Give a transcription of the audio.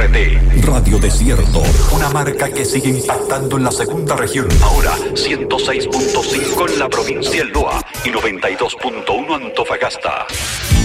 RT. Radio Desierto, una marca que sigue impactando en la segunda región. Ahora 106.5 en la provincia del Loa y 92.1 Antofagasta.